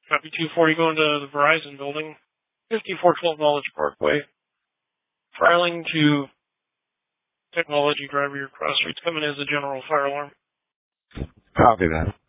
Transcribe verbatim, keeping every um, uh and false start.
Copy two forty going to the Verizon building, fifty-four twelve Knowledge Parkway. Filing to technology driver, your cross streets coming as a general fire alarm. Copy that.